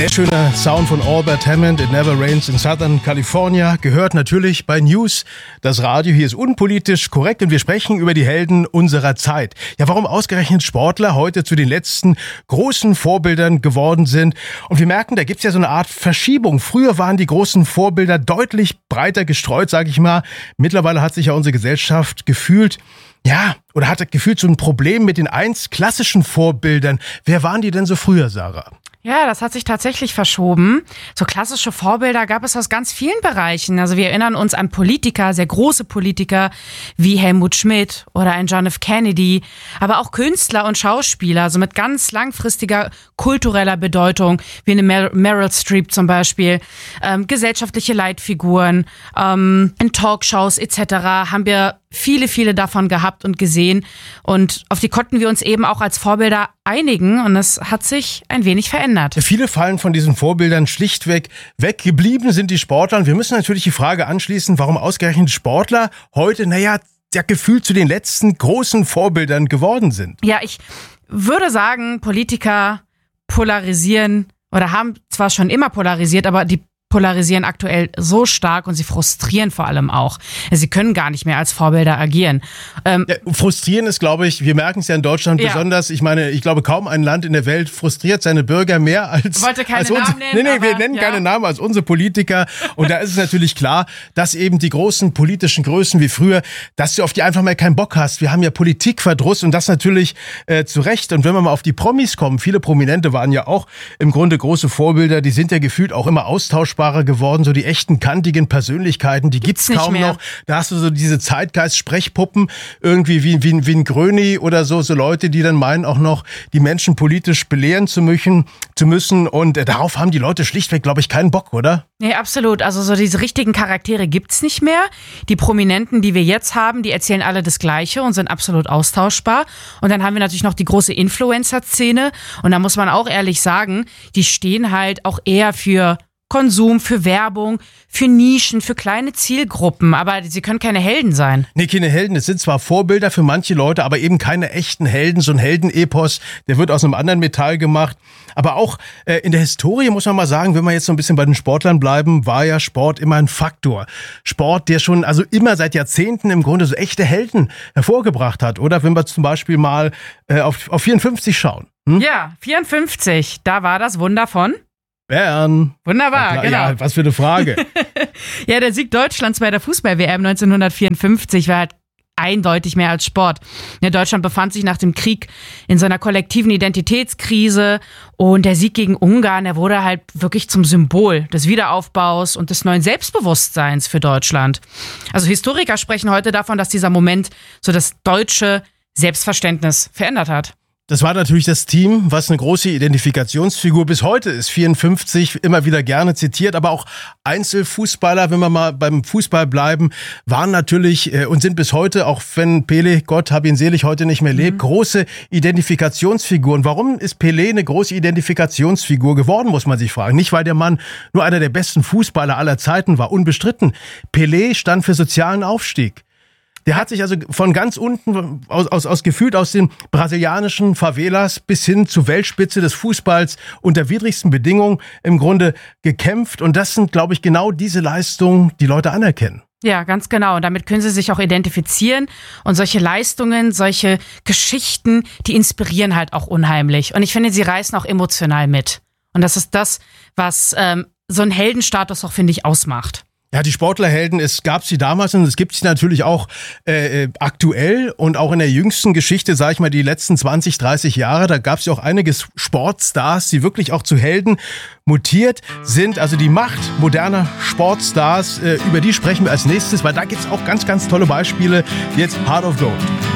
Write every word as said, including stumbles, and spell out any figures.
Sehr schöner Sound von Albert Hammond, It Never Rains in Southern California, gehört natürlich bei News. Das Radio hier ist unpolitisch korrekt und wir sprechen über die Helden unserer Zeit. Ja, warum ausgerechnet Sportler heute zu den letzten großen Vorbildern geworden sind. Und wir merken, da gibt's ja so eine Art Verschiebung. Früher waren die großen Vorbilder deutlich breiter gestreut, sage ich mal. Mittlerweile hat sich ja unsere Gesellschaft gefühlt, ja, oder hat gefühlt so ein Problem mit den einst klassischen Vorbildern. Wer waren die denn so früher, Sarah? Ja, das hat sich tatsächlich verschoben. So klassische Vorbilder gab es aus ganz vielen Bereichen. Also wir erinnern uns an Politiker, sehr große Politiker wie Helmut Schmidt oder ein John F. Kennedy, aber auch Künstler und Schauspieler, so mit ganz langfristiger kultureller Bedeutung, wie eine Mer- Meryl Streep zum Beispiel, ähm, gesellschaftliche Leitfiguren, ähm, in Talkshows et cetera haben wir viele, viele davon gehabt und gesehen und auf die konnten wir uns eben auch als Vorbilder einigen und es hat sich ein wenig verändert. Viele fallen von diesen Vorbildern schlichtweg weg. Geblieben sind die Sportler und wir müssen natürlich die Frage anschließen, warum ausgerechnet Sportler heute, naja, ja gefühlt zu den letzten großen Vorbildern geworden sind. Ja, ich würde sagen, Politiker polarisieren oder haben zwar schon immer polarisiert, aber die polarisieren aktuell so stark und sie frustrieren vor allem auch. Sie können gar nicht mehr als Vorbilder agieren. Ähm, ja, frustrieren ist, glaube ich, wir merken es ja in Deutschland ja. besonders. Ich meine, ich glaube, kaum ein Land in der Welt frustriert seine Bürger mehr als, ich wollte keine als Namen unsere, nennen. Nee, nee, aber, wir nennen ja. keine Namen als unsere Politiker. Und da ist es natürlich klar, dass eben die großen politischen Größen wie früher, dass du auf die einfach mal keinen Bock hast. Wir haben ja Politikverdruss und das natürlich äh, zu Recht. Und wenn wir mal auf die Promis kommen, viele Prominente waren ja auch im Grunde große Vorbilder. Die sind ja gefühlt auch immer austauschbar geworden, so die echten kantigen Persönlichkeiten, die gibt's, gibt's kaum noch. Da hast du so diese Zeitgeist-Sprechpuppen, irgendwie wie, wie, wie ein Gröni oder so, so Leute, die dann meinen auch noch, die Menschen politisch belehren zu müssen, zu müssen und äh, darauf haben die Leute schlichtweg, glaube ich, keinen Bock, oder? Nee, absolut. Also so diese richtigen Charaktere gibt's nicht mehr. Die Prominenten, die wir jetzt haben, die erzählen alle das Gleiche und sind absolut austauschbar. Und dann haben wir natürlich noch die große Influencer-Szene und da muss man auch ehrlich sagen, die stehen halt auch eher für Konsum, für Werbung, für Nischen, für kleine Zielgruppen, aber sie können keine Helden sein. Nee, keine Helden. Es sind zwar Vorbilder für manche Leute, aber eben keine echten Helden. So ein Heldenepos, der wird aus einem anderen Metall gemacht. Aber auch äh, in der Historie muss man mal sagen, wenn wir jetzt so ein bisschen bei den Sportlern bleiben, war ja Sport immer ein Faktor. Sport, der schon also immer seit Jahrzehnten im Grunde so echte Helden hervorgebracht hat. Oder wenn wir zum Beispiel mal äh, auf, auf vierundfünfzig schauen. Hm? Ja, vierundfünfzig, da war das Wunder von Bern. Wunderbar, ja, genau. Ja, was für eine Frage. Ja, der Sieg Deutschlands bei der Fußball-W M neunzehnhundertvierundfünfzig war halt eindeutig mehr als Sport. Ja, Deutschland befand sich nach dem Krieg in so einer kollektiven Identitätskrise und der Sieg gegen Ungarn, der wurde halt wirklich zum Symbol des Wiederaufbaus und des neuen Selbstbewusstseins für Deutschland. Also Historiker sprechen heute davon, dass dieser Moment so das deutsche Selbstverständnis verändert hat. Das war natürlich das Team, was eine große Identifikationsfigur bis heute ist. vierundfünfzig, immer wieder gerne zitiert, aber auch Einzelfußballer, wenn wir mal beim Fußball bleiben, waren natürlich äh, und sind bis heute, auch wenn Pelé, Gott hab ihn selig, heute nicht mehr lebt, mhm. große Identifikationsfiguren. Warum ist Pelé eine große Identifikationsfigur geworden, muss man sich fragen. Nicht, weil der Mann nur einer der besten Fußballer aller Zeiten war, unbestritten. Pelé stand für sozialen Aufstieg. Der hat sich also von ganz unten, aus, aus, aus gefühlt aus den brasilianischen Favelas bis hin zur Weltspitze des Fußballs unter widrigsten Bedingungen im Grunde gekämpft. Und das sind, glaube ich, genau diese Leistungen, die Leute anerkennen. Ja, ganz genau. Und damit können sie sich auch identifizieren. Und solche Leistungen, solche Geschichten, die inspirieren halt auch unheimlich. Und ich finde, sie reißen auch emotional mit. Und das ist das, was ähm, so einen Heldenstatus auch, finde ich, ausmacht. Ja, die Sportlerhelden, es gab sie damals und es gibt sie natürlich auch äh, aktuell und auch in der jüngsten Geschichte, sage ich mal, die letzten zwanzig, dreißig Jahre, da gab es ja auch einige Sportstars, die wirklich auch zu Helden mutiert sind. Also die Macht moderner Sportstars, äh, über die sprechen wir als nächstes, weil da gibt's auch ganz, ganz tolle Beispiele. Jetzt Heart of Gold.